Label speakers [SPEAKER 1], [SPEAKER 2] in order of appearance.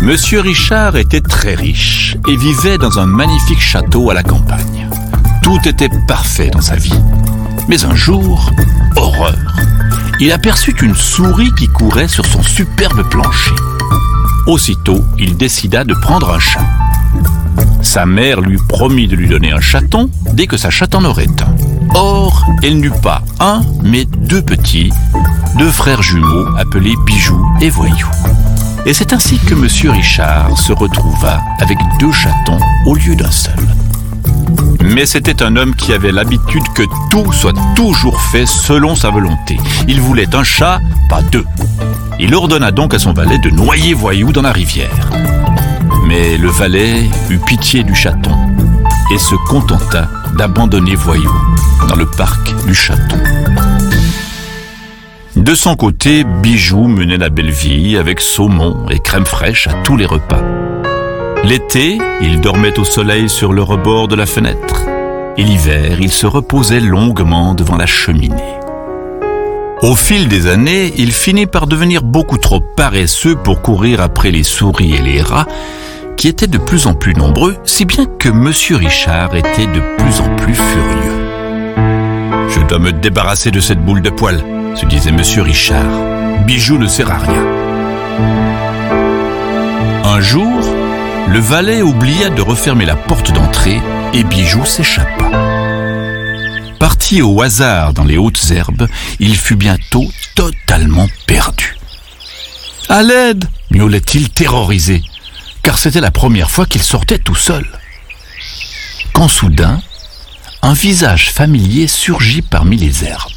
[SPEAKER 1] Monsieur Richard était très riche et vivait dans un magnifique château à la campagne. Tout était parfait dans sa vie. Mais un jour, horreur, il aperçut une souris qui courait sur son superbe plancher. Aussitôt, il décida de prendre un chat. Sa mère lui promit de lui donner un chaton dès que sa chatte en aurait un. Or, elle n'eut pas un, mais deux petits, deux frères jumeaux appelés Bijou et Voyou. Et c'est ainsi que Monsieur Richard se retrouva avec deux chatons au lieu d'un seul. Mais c'était un homme qui avait l'habitude que tout soit toujours fait selon sa volonté. Il voulait un chat, pas deux. Il ordonna donc à son valet de noyer Voyou dans la rivière. Mais le valet eut pitié du chaton et se contenta d'abandonner Voyou dans le parc du château. De son côté, Bijou menait la belle vie avec saumon et crème fraîche à tous les repas. L'été, il dormait au soleil sur le rebord de la fenêtre. Et l'hiver, il se reposait longuement devant la cheminée. Au fil des années, il finit par devenir beaucoup trop paresseux pour courir après les souris et les rats, qui étaient de plus en plus nombreux, si bien que Monsieur Richard était de plus en plus furieux. « Je dois me débarrasser de cette boule de poil », se disait Monsieur Richard. « Bijou ne sert à rien. » Un jour, le valet oublia de refermer la porte d'entrée et Bijou s'échappa. Parti au hasard dans les hautes herbes, il fut bientôt totalement perdu. « À l'aide !» miaulait-il terrorisé, car c'était la première fois qu'il sortait tout seul. Quand soudain, un visage familier surgit parmi les herbes.